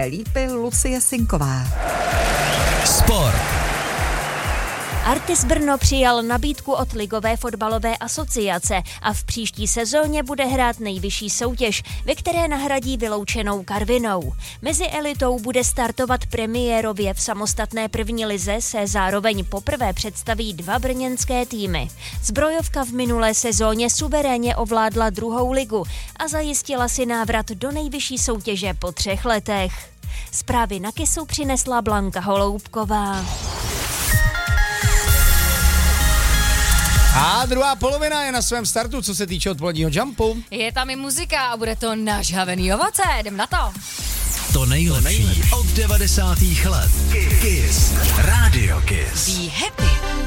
lípy Lucie Sinková. Sport. Artis Brno přijal nabídku od Ligové fotbalové asociace a v příští sezóně bude hrát nejvyšší soutěž, ve které nahradí vyloučenou Karvinou. Mezi elitou bude startovat premiérově v samostatné první lize, se zároveň poprvé představí 2 brněnské týmy. Zbrojovka v minulé sezóně suverénně ovládla 2. ligu a zajistila si návrat do nejvyšší soutěže po 3 letech. Zprávy na Kisu přinesla Blanka Holoubková. A druhá polovina je na svém startu, co se týče odpoledního jumpu. Je tam i muzika a bude to nažhavený ovoce, jdem na to. To nejlepší od 90. let. Kiss. Radio Kiss. Be happy.